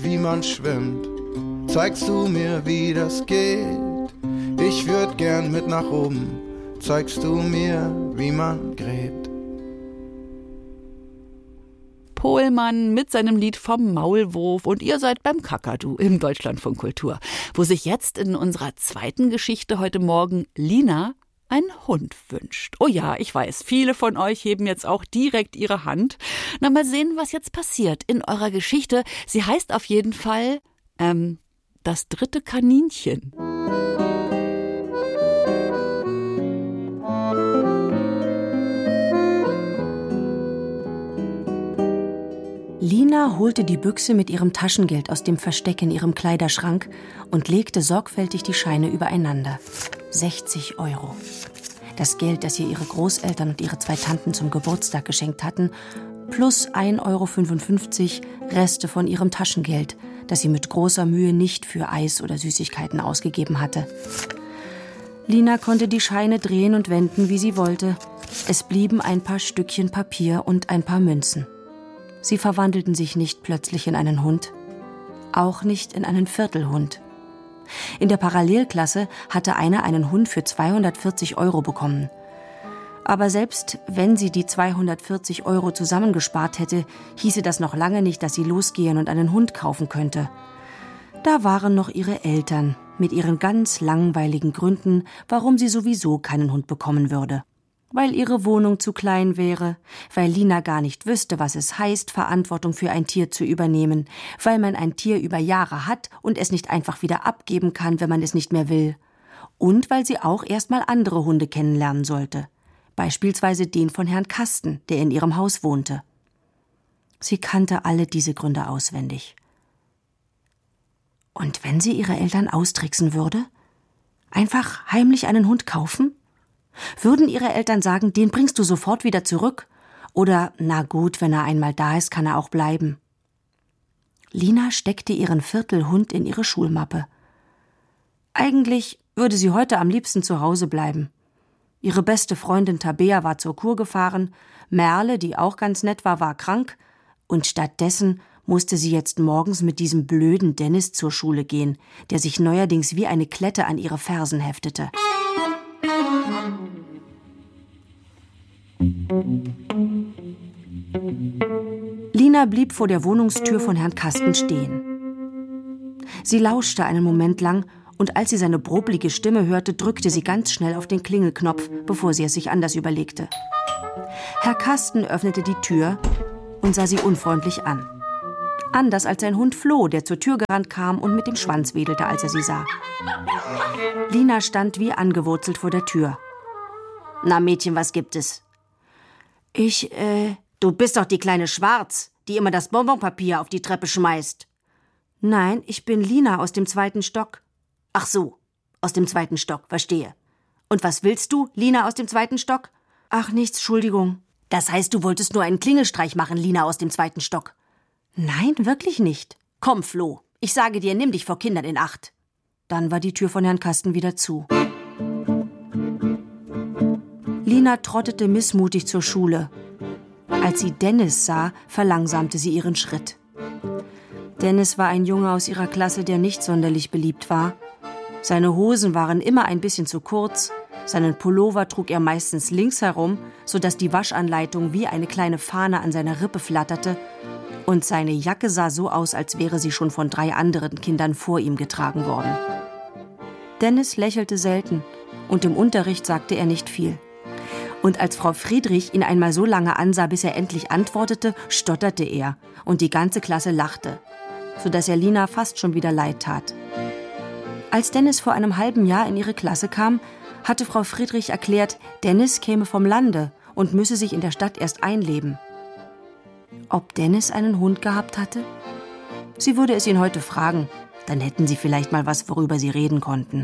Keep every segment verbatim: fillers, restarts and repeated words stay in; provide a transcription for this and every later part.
nicht, wie man schwimmt. Zeigst du mir, wie das geht? Ich würd gern mit nach oben. Zeigst du mir, wie man gräbt? Pohlmann mit seinem Lied vom Maulwurf und ihr seid beim Kakadu im Deutschlandfunk Kultur, wo sich jetzt in unserer zweiten Geschichte heute Morgen Lina einen Hund wünscht. Oh ja, ich weiß, viele von euch heben jetzt auch direkt ihre Hand. Na, mal sehen, was jetzt passiert in eurer Geschichte. Sie heißt auf jeden Fall ähm, das dritte Kaninchen. Lina holte die Büchse mit ihrem Taschengeld aus dem Versteck in ihrem Kleiderschrank und legte sorgfältig die Scheine übereinander. sechzig Euro. Das Geld, das ihr ihre Großeltern und ihre zwei Tanten zum Geburtstag geschenkt hatten, plus ein Euro fünfundfünfzig Reste von ihrem Taschengeld, das sie mit großer Mühe nicht für Eis oder Süßigkeiten ausgegeben hatte. Lina konnte die Scheine drehen und wenden, wie sie wollte. Es blieben ein paar Stückchen Papier und ein paar Münzen. Sie verwandelten sich nicht plötzlich in einen Hund, auch nicht in einen Viertelhund. In der Parallelklasse hatte einer einen Hund für zweihundertvierzig Euro bekommen. Aber selbst wenn sie die zweihundertvierzig Euro zusammengespart hätte, hieße das noch lange nicht, dass sie losgehen und einen Hund kaufen könnte. Da waren noch ihre Eltern mit ihren ganz langweiligen Gründen, warum sie sowieso keinen Hund bekommen würde. Weil ihre Wohnung zu klein wäre, weil Lina gar nicht wüsste, was es heißt, Verantwortung für ein Tier zu übernehmen, weil man ein Tier über Jahre hat und es nicht einfach wieder abgeben kann, wenn man es nicht mehr will. Und weil sie auch erst mal andere Hunde kennenlernen sollte. Beispielsweise den von Herrn Kasten, der in ihrem Haus wohnte. Sie kannte alle diese Gründe auswendig. Und wenn sie ihre Eltern austricksen würde? Einfach heimlich einen Hund kaufen? Würden ihre Eltern sagen, den bringst du sofort wieder zurück? Oder, na gut, wenn er einmal da ist, kann er auch bleiben. Lina steckte ihren Viertelhund in ihre Schulmappe. Eigentlich würde sie heute am liebsten zu Hause bleiben. Ihre beste Freundin Tabea war zur Kur gefahren, Merle, die auch ganz nett war, war krank, und stattdessen musste sie jetzt morgens mit diesem blöden Dennis zur Schule gehen, der sich neuerdings wie eine Klette an ihre Fersen heftete. Lina blieb vor der Wohnungstür von Herrn Kasten stehen. Sie lauschte einen Moment lang, und als sie seine broblige Stimme hörte, drückte sie ganz schnell auf den Klingelknopf, bevor sie es sich anders überlegte. Herr Kasten öffnete die Tür und sah sie unfreundlich an. Anders als sein Hund Flo, der zur Tür gerannt kam und mit dem Schwanz wedelte, als er sie sah. Lina stand wie angewurzelt vor der Tür. »Na Mädchen, was gibt es?« »Ich, äh, du bist doch die kleine Schwarz, die immer das Bonbonpapier auf die Treppe schmeißt.« »Nein, ich bin Lina aus dem zweiten Stock.« »Ach so, aus dem zweiten Stock, verstehe. Und was willst du, Lina aus dem zweiten Stock?« »Ach, nichts, Entschuldigung.« »Das heißt, du wolltest nur einen Klingelstreich machen, Lina aus dem zweiten Stock?« »Nein, wirklich nicht.« »Komm, Flo, ich sage dir, nimm dich vor Kindern in Acht.« Dann war die Tür von Herrn Kasten wieder zu. Lina trottete missmutig zur Schule. Als sie Dennis sah, verlangsamte sie ihren Schritt. Dennis war ein Junge aus ihrer Klasse, der nicht sonderlich beliebt war. Seine Hosen waren immer ein bisschen zu kurz, seinen Pullover trug er meistens links herum, sodass die Waschanleitung wie eine kleine Fahne an seiner Rippe flatterte, und seine Jacke sah so aus, als wäre sie schon von drei anderen Kindern vor ihm getragen worden. Dennis lächelte selten, und im Unterricht sagte er nicht viel. Und als Frau Friedrich ihn einmal so lange ansah, bis er endlich antwortete, stotterte er, und die ganze Klasse lachte, sodass er Lina fast schon wieder leid tat. Als Dennis vor einem halben Jahr in ihre Klasse kam, hatte Frau Friedrich erklärt, Dennis käme vom Lande und müsse sich in der Stadt erst einleben. Ob Dennis einen Hund gehabt hatte? Sie würde es ihn heute fragen, dann hätten sie vielleicht mal was, worüber sie reden konnten.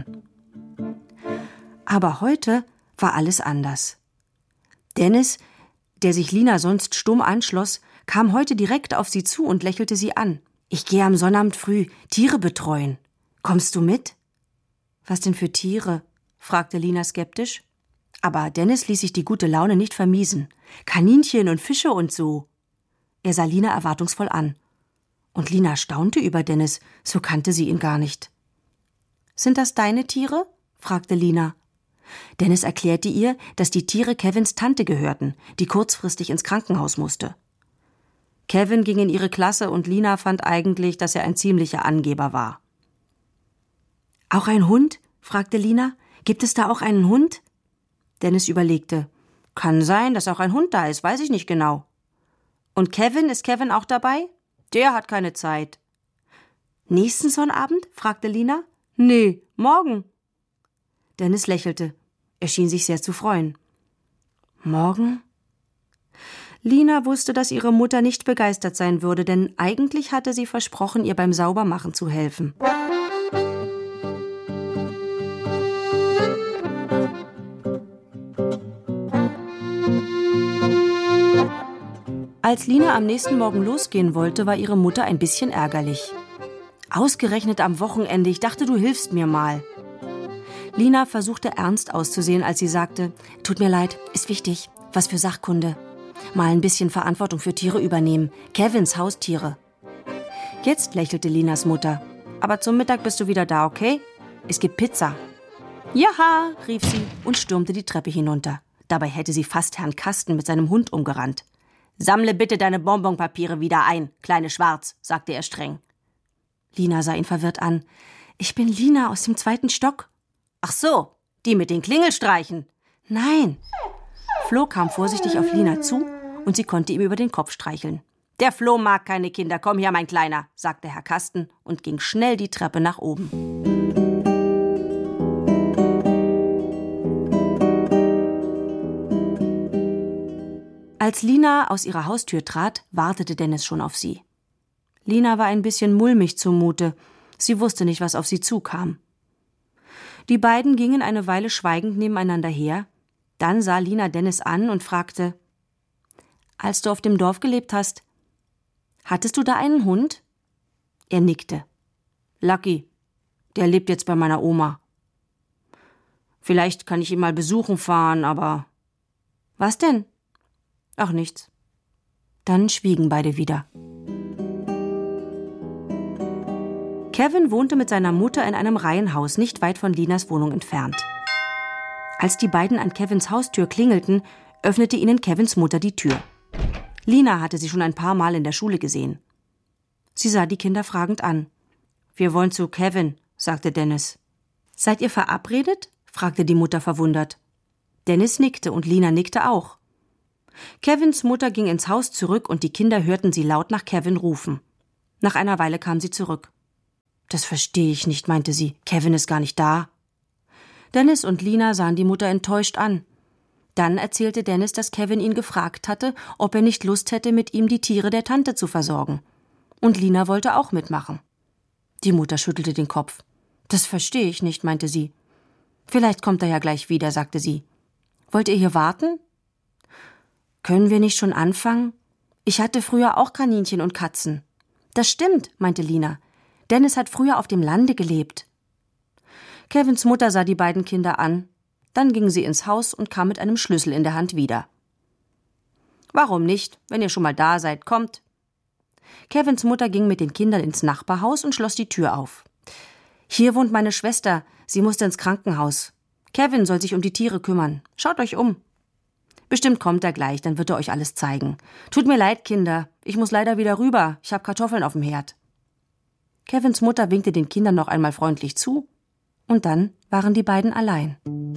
Aber heute war alles anders. Dennis, der sich Lina sonst stumm anschloss, kam heute direkt auf sie zu und lächelte sie an. »Ich gehe am Sonnabend früh Tiere betreuen. Kommst du mit?« »Was denn für Tiere?« fragte Lina skeptisch. Aber Dennis ließ sich die gute Laune nicht vermiesen. »Kaninchen und Fische und so.« Er sah Lina erwartungsvoll an. Und Lina staunte über Dennis, so kannte sie ihn gar nicht. »Sind das deine Tiere?« fragte Lina. Dennis erklärte ihr, dass die Tiere Kevins Tante gehörten, die kurzfristig ins Krankenhaus musste. Kevin ging in ihre Klasse und Lina fand eigentlich, dass er ein ziemlicher Angeber war. »Auch ein Hund?« fragte Lina. »Gibt es da auch einen Hund?« Dennis überlegte. »Kann sein, dass auch ein Hund da ist, weiß ich nicht genau.« »Und Kevin, ist Kevin auch dabei?« »Der hat keine Zeit.« »Nächsten Sonnabend?« fragte Lina. »Nee, morgen.« Dennis lächelte. Er schien sich sehr zu freuen. »Morgen?« Lina wusste, dass ihre Mutter nicht begeistert sein würde, denn eigentlich hatte sie versprochen, ihr beim Saubermachen zu helfen. Als Lina am nächsten Morgen losgehen wollte, war ihre Mutter ein bisschen ärgerlich. »Ausgerechnet am Wochenende, ich dachte, du hilfst mir mal.« Lina versuchte ernst auszusehen, als sie sagte, »Tut mir leid, ist wichtig, was für Sachkunde. Mal ein bisschen Verantwortung für Tiere übernehmen, Kevins Haustiere.« Jetzt lächelte Linas Mutter. »Aber zum Mittag bist du wieder da, okay? Es gibt Pizza.« »Jaha«, rief sie und stürmte die Treppe hinunter. Dabei hätte sie fast Herrn Kasten mit seinem Hund umgerannt. »Sammle bitte deine Bonbonpapiere wieder ein, kleine Schwarz«, sagte er streng. Lina sah ihn verwirrt an. »Ich bin Lina aus dem zweiten Stock.« »Ach so, die mit den Klingelstreichen.« »Nein.« Flo kam vorsichtig auf Lina zu und sie konnte ihm über den Kopf streicheln. »Der Flo mag keine Kinder, komm her, mein Kleiner«, sagte Herr Kasten und ging schnell die Treppe nach oben. Als Lina aus ihrer Haustür trat, wartete Dennis schon auf sie. Lina war ein bisschen mulmig zumute. Sie wusste nicht, was auf sie zukam. Die beiden gingen eine Weile schweigend nebeneinander her. Dann sah Lina Dennis an und fragte, »Als du auf dem Dorf gelebt hast, hattest du da einen Hund?« Er nickte. »Lucky, der lebt jetzt bei meiner Oma. Vielleicht kann ich ihn mal besuchen fahren, aber...« »Was denn?« »Ach, nichts.« Dann schwiegen beide wieder. Kevin wohnte mit seiner Mutter in einem Reihenhaus, nicht weit von Linas Wohnung entfernt. Als die beiden an Kevins Haustür klingelten, öffnete ihnen Kevins Mutter die Tür. Lina hatte sie schon ein paar Mal in der Schule gesehen. Sie sah die Kinder fragend an. »Wir wollen zu Kevin«, sagte Dennis. »Seid ihr verabredet?« fragte die Mutter verwundert. Dennis nickte und Lina nickte auch. Kevins Mutter ging ins Haus zurück und die Kinder hörten sie laut nach Kevin rufen. Nach einer Weile kam sie zurück. »Das verstehe ich nicht«, meinte sie. »Kevin ist gar nicht da.« Dennis und Lina sahen die Mutter enttäuscht an. Dann erzählte Dennis, dass Kevin ihn gefragt hatte, ob er nicht Lust hätte, mit ihm die Tiere der Tante zu versorgen. Und Lina wollte auch mitmachen. Die Mutter schüttelte den Kopf. »Das verstehe ich nicht«, meinte sie. »Vielleicht kommt er ja gleich wieder«, sagte sie. »Wollt ihr hier warten?« »Können wir nicht schon anfangen? Ich hatte früher auch Kaninchen und Katzen.« »Das stimmt«, meinte Lina. »Dennis hat früher auf dem Lande gelebt.« Kevins Mutter sah die beiden Kinder an. Dann ging sie ins Haus und kam mit einem Schlüssel in der Hand wieder. »Warum nicht? Wenn ihr schon mal da seid, kommt.« Kevins Mutter ging mit den Kindern ins Nachbarhaus und schloss die Tür auf. »Hier wohnt meine Schwester. Sie musste ins Krankenhaus. Kevin soll sich um die Tiere kümmern. Schaut euch um.« »Bestimmt kommt er gleich, dann wird er euch alles zeigen. Tut mir leid, Kinder. Ich muss leider wieder rüber. Ich habe Kartoffeln auf dem Herd.« Kevins Mutter winkte den Kindern noch einmal freundlich zu. Und dann waren die beiden allein.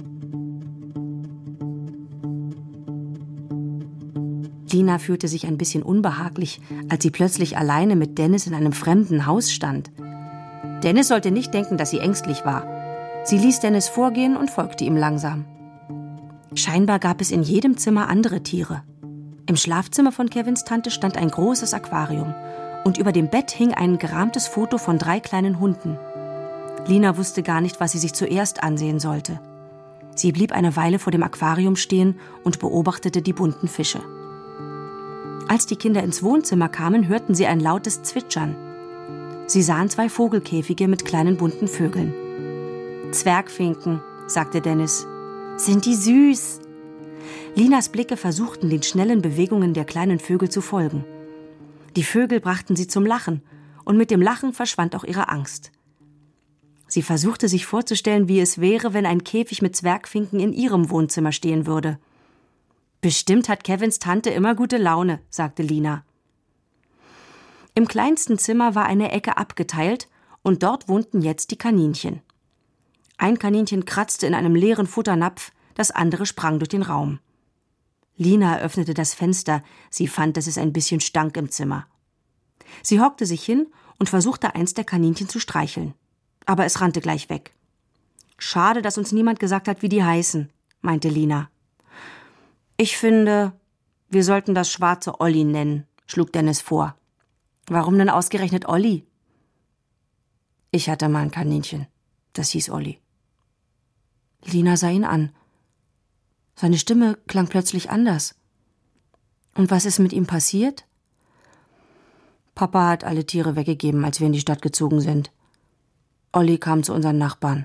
Lina fühlte sich ein bisschen unbehaglich, als sie plötzlich alleine mit Dennis in einem fremden Haus stand. Dennis sollte nicht denken, dass sie ängstlich war. Sie ließ Dennis vorgehen und folgte ihm langsam. Scheinbar gab es in jedem Zimmer andere Tiere. Im Schlafzimmer von Kevins Tante stand ein großes Aquarium und über dem Bett hing ein gerahmtes Foto von drei kleinen Hunden. Lina wusste gar nicht, was sie sich zuerst ansehen sollte. Sie blieb eine Weile vor dem Aquarium stehen und beobachtete die bunten Fische. Als die Kinder ins Wohnzimmer kamen, hörten sie ein lautes Zwitschern. Sie sahen zwei Vogelkäfige mit kleinen bunten Vögeln. »Zwergfinken«, sagte Dennis. »Sind die süß!« Linas Blicke versuchten, den schnellen Bewegungen der kleinen Vögel zu folgen. Die Vögel brachten sie zum Lachen, und mit dem Lachen verschwand auch ihre Angst. Sie versuchte sich vorzustellen, wie es wäre, wenn ein Käfig mit Zwergfinken in ihrem Wohnzimmer stehen würde. »Bestimmt hat Kevins Tante immer gute Laune«, sagte Lina. Im kleinsten Zimmer war eine Ecke abgeteilt und dort wohnten jetzt die Kaninchen. Ein Kaninchen kratzte in einem leeren Futternapf, das andere sprang durch den Raum. Lina öffnete das Fenster, sie fand, dass es ein bisschen stank im Zimmer. Sie hockte sich hin und versuchte, eins der Kaninchen zu streicheln. Aber es rannte gleich weg. »Schade, dass uns niemand gesagt hat, wie die heißen«, meinte Lina. »Ich finde, wir sollten das schwarze Olli nennen«, schlug Dennis vor. »Warum denn ausgerechnet Olli?« »Ich hatte mal ein Kaninchen, das hieß Olli.« Lina sah ihn an. Seine Stimme klang plötzlich anders. »Und was ist mit ihm passiert?« »Papa hat alle Tiere weggegeben, als wir in die Stadt gezogen sind. Olli kam zu unseren Nachbarn.«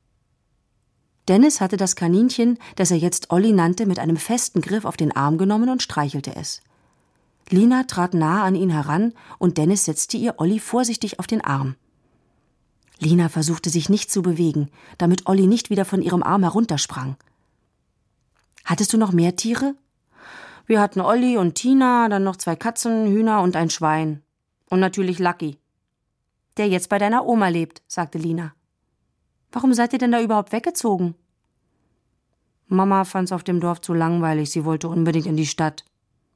Dennis hatte das Kaninchen, das er jetzt Olli nannte, mit einem festen Griff auf den Arm genommen und streichelte es. Lina trat nahe an ihn heran und Dennis setzte ihr Olli vorsichtig auf den Arm. Lina versuchte sich nicht zu bewegen, damit Olli nicht wieder von ihrem Arm heruntersprang. »Hattest du noch mehr Tiere?« »Wir hatten Olli und Tina, dann noch zwei Katzen, Hühner und ein Schwein. Und natürlich Lucky, der jetzt bei deiner Oma lebt«, sagte Lina. »Warum seid ihr denn da überhaupt weggezogen?« »Mama fand's auf dem Dorf zu langweilig, sie wollte unbedingt in die Stadt.«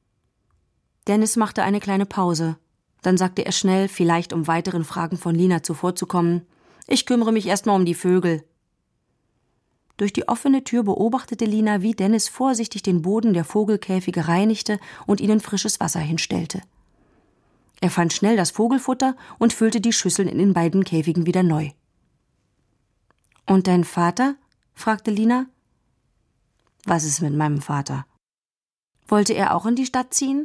Dennis machte eine kleine Pause. Dann sagte er schnell, vielleicht um weiteren Fragen von Lina zuvorzukommen, »Ich kümmere mich erst mal um die Vögel.« Durch die offene Tür beobachtete Lina, wie Dennis vorsichtig den Boden der Vogelkäfige reinigte und ihnen frisches Wasser hinstellte. Er fand schnell das Vogelfutter und füllte die Schüsseln in den beiden Käfigen wieder neu. »Und dein Vater?« fragte Lina. »Was ist mit meinem Vater? Wollte er auch in die Stadt ziehen?«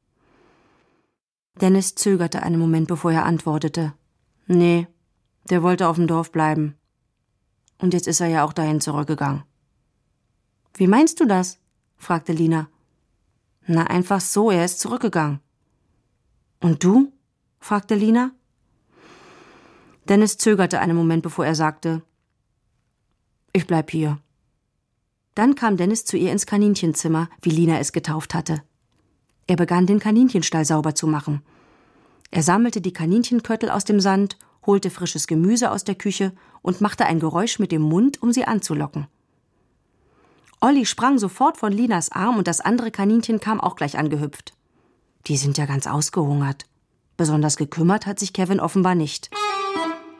Dennis zögerte einen Moment, bevor er antwortete. »Nee, der wollte auf dem Dorf bleiben. Und jetzt ist er ja auch dahin zurückgegangen.« »Wie meinst du das?« fragte Lina. »Na, einfach so, er ist zurückgegangen.« »Und du?« fragte Lina. Dennis zögerte einen Moment, bevor er sagte, »Ich bleib hier.« Dann kam Dennis zu ihr ins Kaninchenzimmer, wie Lina es getauft hatte. Er begann, den Kaninchenstall sauber zu machen. Er sammelte die Kaninchenköttel aus dem Sand, holte frisches Gemüse aus der Küche und machte ein Geräusch mit dem Mund, um sie anzulocken. Olli sprang sofort von Linas Arm und das andere Kaninchen kam auch gleich angehüpft. Die sind ja ganz ausgehungert. Besonders gekümmert hat sich Kevin offenbar nicht.